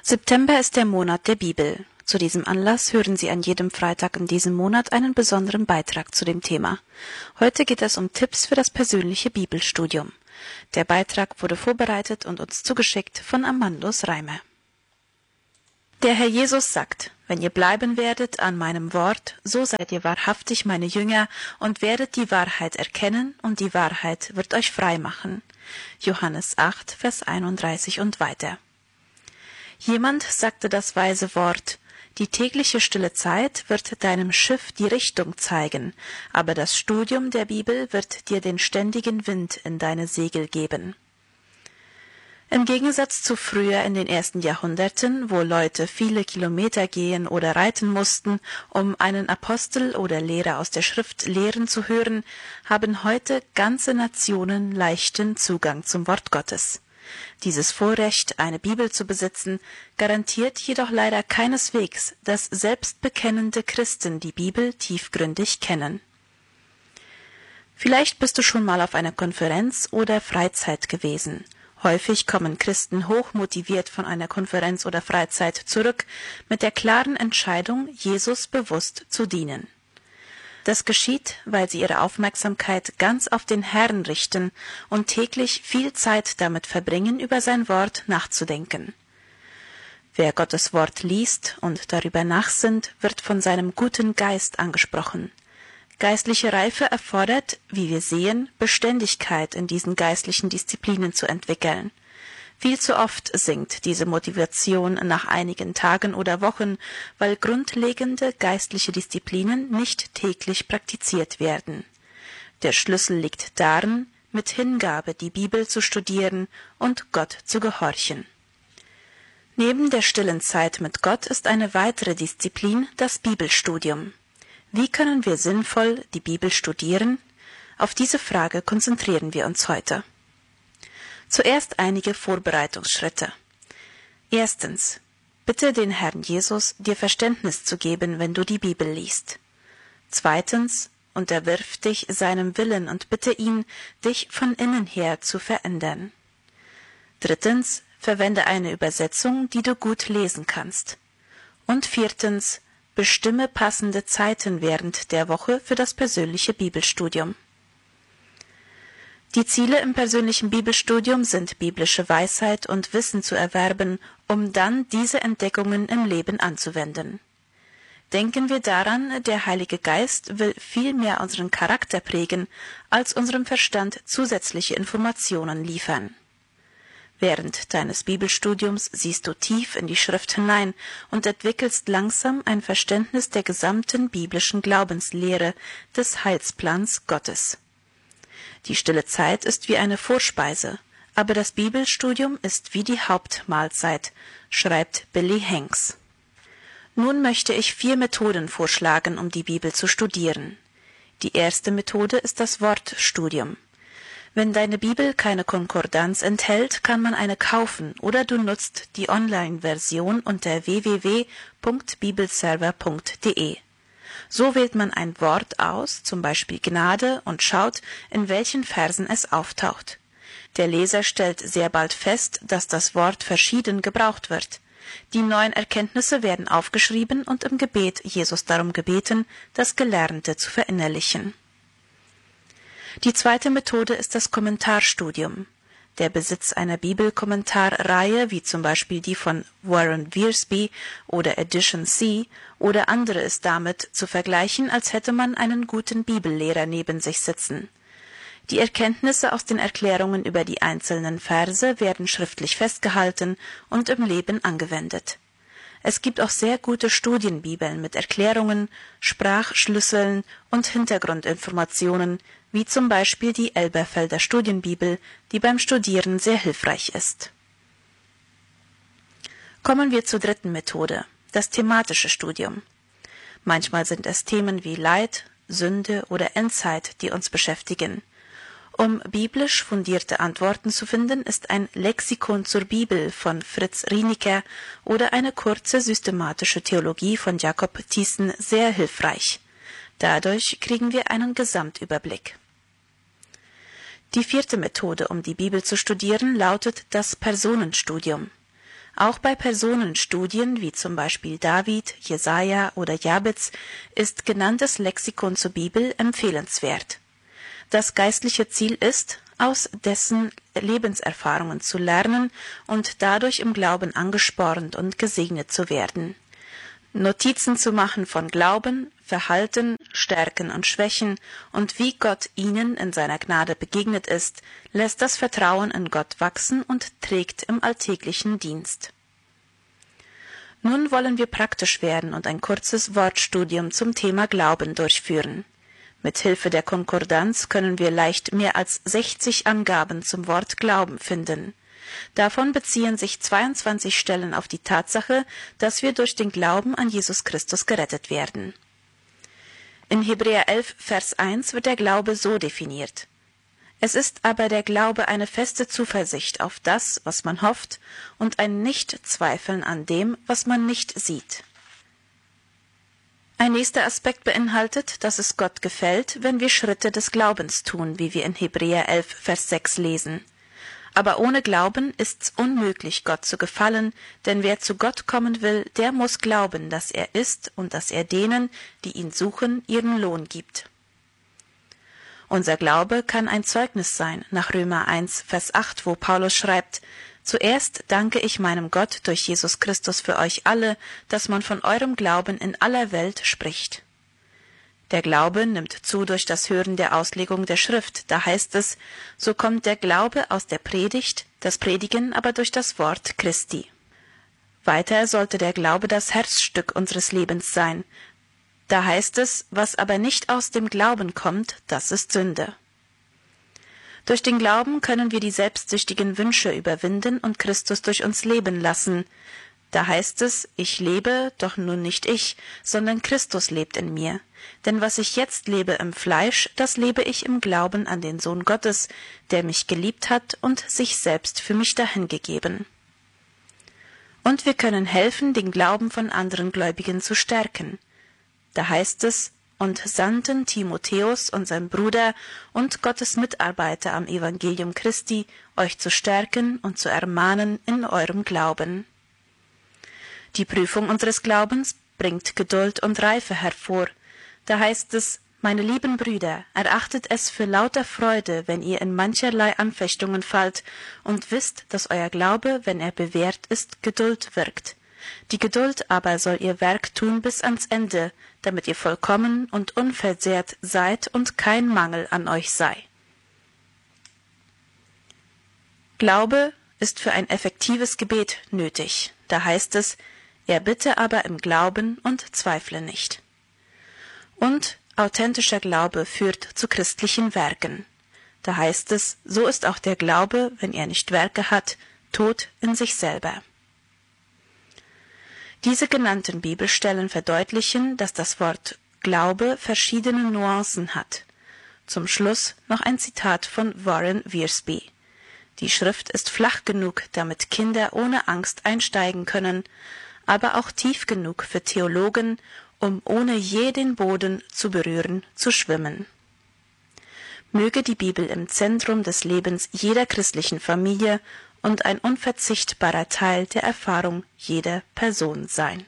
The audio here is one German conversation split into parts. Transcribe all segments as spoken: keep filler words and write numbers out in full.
September ist der Monat der Bibel. Zu diesem Anlass hören Sie an jedem Freitag in diesem Monat einen besonderen Beitrag zu dem Thema. Heute geht es um Tipps für das persönliche Bibelstudium. Der Beitrag wurde vorbereitet und uns zugeschickt von Amandus Reimer. Der Herr Jesus sagt: Wenn ihr bleiben werdet an meinem Wort, so seid ihr wahrhaftig meine Jünger und werdet die Wahrheit erkennen, und die Wahrheit wird euch frei machen. Johannes acht, Vers einunddreißig und weiter. Jemand sagte das weise Wort: Die tägliche stille Zeit wird deinem Schiff die Richtung zeigen, aber das Studium der Bibel wird dir den ständigen Wind in deine Segel geben. Im Gegensatz zu früher in den ersten Jahrhunderten, wo Leute viele Kilometer gehen oder reiten mussten, um einen Apostel oder Lehrer aus der Schrift lehren zu hören, haben heute ganze Nationen leichten Zugang zum Wort Gottes. Dieses Vorrecht, eine Bibel zu besitzen, garantiert jedoch leider keineswegs, dass selbstbekennende Christen die Bibel tiefgründig kennen. Vielleicht bist du schon mal auf einer Konferenz oder Freizeit gewesen. Häufig kommen Christen hochmotiviert von einer Konferenz oder Freizeit zurück mit der klaren Entscheidung, Jesus bewusst zu dienen. Das geschieht, weil sie ihre Aufmerksamkeit ganz auf den Herrn richten und täglich viel Zeit damit verbringen, über sein Wort nachzudenken. Wer Gottes Wort liest und darüber nachsinnt, wird von seinem guten Geist angesprochen. Geistliche Reife erfordert, wie wir sehen, Beständigkeit in diesen geistlichen Disziplinen zu entwickeln. Viel zu oft sinkt diese Motivation nach einigen Tagen oder Wochen, weil grundlegende geistliche Disziplinen nicht täglich praktiziert werden. Der Schlüssel liegt darin, mit Hingabe die Bibel zu studieren und Gott zu gehorchen. Neben der stillen Zeit mit Gott ist eine weitere Disziplin das Bibelstudium. Wie können wir sinnvoll die Bibel studieren? Auf diese Frage konzentrieren wir uns heute. Zuerst einige Vorbereitungsschritte. Erstens. Bitte den Herrn Jesus, dir Verständnis zu geben, wenn du die Bibel liest. Zweitens. Unterwirf dich seinem Willen und bitte ihn, dich von innen her zu verändern. Drittens. Verwende eine Übersetzung, die du gut lesen kannst. Und viertens. Bestimme passende Zeiten während der Woche für das persönliche Bibelstudium. Die Ziele im persönlichen Bibelstudium sind biblische Weisheit und Wissen zu erwerben, um dann diese Entdeckungen im Leben anzuwenden. Denken wir daran, der Heilige Geist will viel mehr unseren Charakter prägen, als unserem Verstand zusätzliche Informationen liefern. Während deines Bibelstudiums siehst du tief in die Schrift hinein und entwickelst langsam ein Verständnis der gesamten biblischen Glaubenslehre des Heilsplans Gottes. Die stille Zeit ist wie eine Vorspeise, aber das Bibelstudium ist wie die Hauptmahlzeit, schreibt Billy Hanks. Nun möchte ich vier Methoden vorschlagen, um die Bibel zu studieren. Die erste Methode ist das Wortstudium. Wenn deine Bibel keine Konkordanz enthält, kann man eine kaufen oder du nutzt die Online-Version unter w w w punkt bibelserver punkt d e. So wählt man ein Wort aus, zum Beispiel Gnade, und schaut, in welchen Versen es auftaucht. Der Leser stellt sehr bald fest, dass das Wort verschieden gebraucht wird. Die neuen Erkenntnisse werden aufgeschrieben und im Gebet Jesus darum gebeten, das Gelernte zu verinnerlichen. Die zweite Methode ist das Kommentarstudium. Der Besitz einer Bibelkommentarreihe, wie zum Beispiel die von Warren Wiersbe oder Edition C oder andere, ist damit zu vergleichen, als hätte man einen guten Bibellehrer neben sich sitzen. Die Erkenntnisse aus den Erklärungen über die einzelnen Verse werden schriftlich festgehalten und im Leben angewendet. Es gibt auch sehr gute Studienbibeln mit Erklärungen, Sprachschlüsseln und Hintergrundinformationen, wie zum Beispiel die Elberfelder Studienbibel, die beim Studieren sehr hilfreich ist. Kommen wir zur dritten Methode, das thematische Studium. Manchmal sind es Themen wie Leid, Sünde oder Endzeit, die uns beschäftigen. Um biblisch fundierte Antworten zu finden, ist ein Lexikon zur Bibel von Fritz Rieniker oder eine kurze systematische Theologie von Jacob Thiessen sehr hilfreich. Dadurch kriegen wir einen Gesamtüberblick. Die vierte Methode, um die Bibel zu studieren, lautet das Personenstudium. Auch bei Personenstudien wie zum Beispiel David, Jesaja oder Jabez ist genanntes Lexikon zur Bibel empfehlenswert. Das geistliche Ziel ist, aus dessen Lebenserfahrungen zu lernen und dadurch im Glauben angespornt und gesegnet zu werden. Notizen zu machen von Glauben, Verhalten, Stärken und Schwächen und wie Gott ihnen in seiner Gnade begegnet ist, lässt das Vertrauen in Gott wachsen und trägt im alltäglichen Dienst. Nun wollen wir praktisch werden und ein kurzes Wortstudium zum Thema Glauben durchführen. Mit Hilfe der Konkordanz können wir leicht mehr als sechzig Angaben zum Wort Glauben finden. Davon beziehen sich zweiundzwanzig Stellen auf die Tatsache, dass wir durch den Glauben an Jesus Christus gerettet werden. In Hebräer elf, Vers eins wird der Glaube so definiert: Es ist aber der Glaube eine feste Zuversicht auf das, was man hofft, und ein Nichtzweifeln an dem, was man nicht sieht. Ein nächster Aspekt beinhaltet, dass es Gott gefällt, wenn wir Schritte des Glaubens tun, wie wir in Hebräer elf, Vers sechs lesen. Aber ohne Glauben ist's unmöglich, Gott zu gefallen, denn wer zu Gott kommen will, der muss glauben, dass er ist und dass er denen, die ihn suchen, ihren Lohn gibt. Unser Glaube kann ein Zeugnis sein, nach Römer eins, Vers acht, wo Paulus schreibt: Zuerst danke ich meinem Gott durch Jesus Christus für euch alle, dass man von eurem Glauben in aller Welt spricht. Der Glaube nimmt zu durch das Hören der Auslegung der Schrift. Da heißt es: So kommt der Glaube aus der Predigt, das Predigen aber durch das Wort Christi. Weiter sollte der Glaube das Herzstück unseres Lebens sein. Da heißt es: Was aber nicht aus dem Glauben kommt, das ist Sünde. Durch den Glauben können wir die selbstsüchtigen Wünsche überwinden und Christus durch uns leben lassen. Da heißt es: Ich lebe, doch nun nicht ich, sondern Christus lebt in mir. Denn was ich jetzt lebe im Fleisch, das lebe ich im Glauben an den Sohn Gottes, der mich geliebt hat und sich selbst für mich dahingegeben. Und wir können helfen, den Glauben von anderen Gläubigen zu stärken. Da heißt es: Und sandten Timotheus, unseren Bruder und Gottes Mitarbeiter am Evangelium Christi, euch zu stärken und zu ermahnen in eurem Glauben. Die Prüfung unseres Glaubens bringt Geduld und Reife hervor. Da heißt es: Meine lieben Brüder, erachtet es für lauter Freude, wenn ihr in mancherlei Anfechtungen fallt, und wisst, dass euer Glaube, wenn er bewährt ist, Geduld wirkt. Die Geduld aber soll ihr Werk tun bis ans Ende, damit ihr vollkommen und unversehrt seid und kein Mangel an euch sei. Glaube ist für ein effektives Gebet nötig. Da heißt es: Er bitte aber im Glauben und zweifle nicht. Und authentischer Glaube führt zu christlichen Werken. Da heißt es: So ist auch der Glaube, wenn er nicht Werke hat, tot in sich selber. Diese genannten Bibelstellen verdeutlichen, dass das Wort Glaube verschiedene Nuancen hat. Zum Schluss noch ein Zitat von Warren Wiersbe: Die Schrift ist flach genug, damit Kinder ohne Angst einsteigen können, aber auch tief genug für Theologen, um ohne je den Boden zu berühren, zu schwimmen. Möge die Bibel im Zentrum des Lebens jeder christlichen Familie und ein unverzichtbarer Teil der Erfahrung jeder Person sein.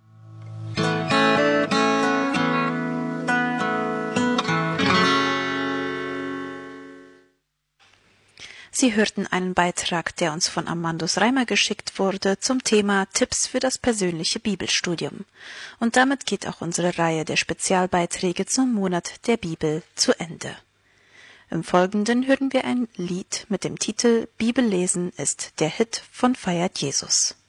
Sie hörten einen Beitrag, der uns von Amandus Reimer geschickt wurde, zum Thema Tipps für das persönliche Bibelstudium. Und damit geht auch unsere Reihe der Spezialbeiträge zum Monat der Bibel zu Ende. Im Folgenden hören wir ein Lied mit dem Titel Bibellesen ist der Hit von Feiert Jesus.